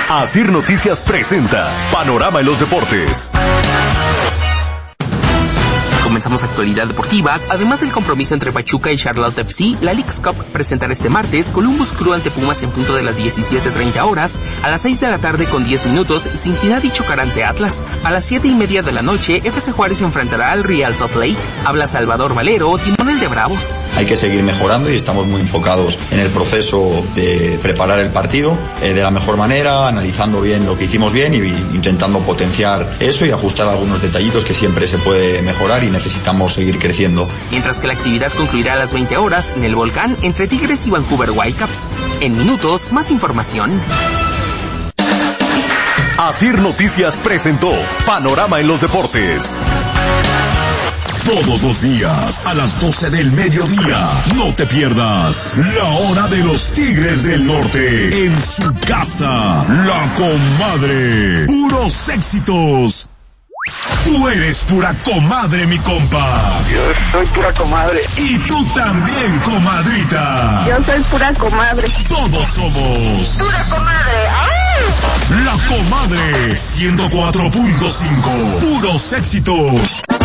Asir Noticias presenta Panorama en los Deportes. Comenzamos actualidad deportiva. Además del compromiso entre Pachuca y Charlotte FC, la Leagues Cup presentará este martes Columbus Crew ante Pumas en punto de las 17:30 horas. A las 6 de la tarde con 10 minutos, Cincinnati chocará ante Atlas. A las 7:30 de la noche, FC Juárez se enfrentará al Real Salt Lake. Habla Salvador Valero, timonel de Bravos. Hay que seguir mejorando y estamos muy enfocados en el proceso de preparar el partido de la mejor manera, analizando bien lo que hicimos bien y intentando potenciar eso y ajustar algunos detallitos que siempre se puede mejorar y necesitamos seguir creciendo. Mientras que la actividad concluirá a las 20 horas en el Volcán entre Tigres y Vancouver Whitecaps. En minutos, más información. Asir Noticias presentó Panorama en los Deportes. Todos los días, a las 12 del mediodía, no te pierdas la hora de los Tigres del Norte en su casa, La Comadre. Puros éxitos. Tú eres pura comadre, mi compa. Yo soy pura comadre. Y tú también, comadrita. Yo soy pura comadre. Todos somos pura comadre. ¡Ay! La Comadre 104.5. Puros éxitos.